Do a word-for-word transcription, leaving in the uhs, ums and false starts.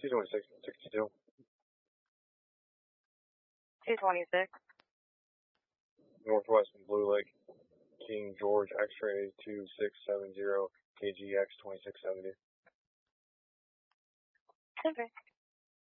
two twenty-six, sixty-two. two twenty-six. Northwestern Blue Lake, King George X-ray two six seven zero, K G X twenty-six seventy. Okay.